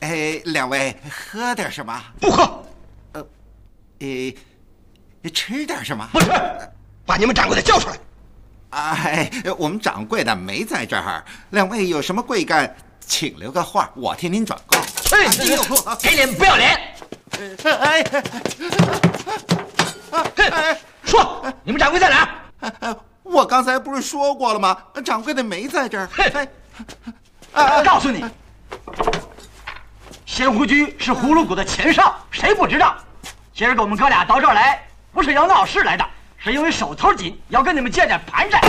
两位喝点什么？ 不喝。 吃点什么？ 不吃。把你们掌柜的叫出来。 我们掌柜的没在这儿，两位有什么贵干，请留个话，我替您转告。 给脸不要脸！说，你们掌柜在哪？ 我刚才不是说过了吗？掌柜的没在这儿。 告诉你，仙湖居是葫芦谷的前哨，谁不知道？今儿个我们哥俩到这儿来，不是要闹事来的，是因为手头紧，要跟你们借点盘缠。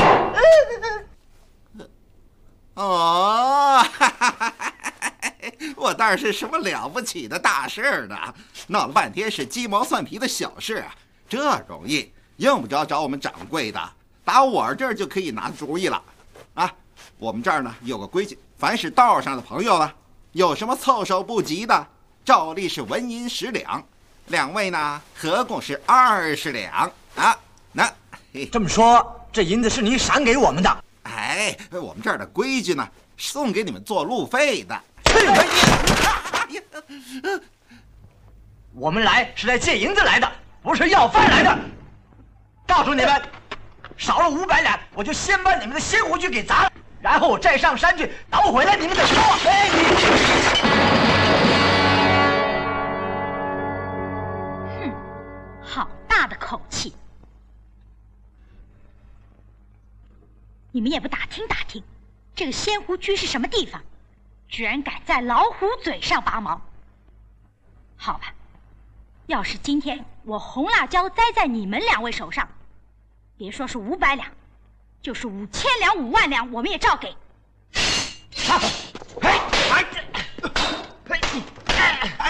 我当然是什么了不起的大事呢？闹了半天是鸡毛蒜皮的小事啊，这容易，用不着找我们掌柜的，打我这儿就可以拿主意了。我们这儿呢有个规矩，凡是道上的朋友呢，有什么凑手不及的，照例是纹银10两，两位呢合共是20两啊。 这么说，这银子是你赏给我们的？ 我们这儿的规矩呢，送给你们做路费的。 我们来是来借银子来的，不是要饭来的。告诉你们，少了500两，我就先把你们的仙湖居给砸了，然后我再上山去捣毁了你们的锅。 哼，好大的口气！你们也不打听打听，这个仙湖居是什么地方？居然敢在老虎嘴上拔毛！好吧，要是今天我红辣椒栽在你们2位手上，别说是500两，就是5000两、5万两，我们也照给。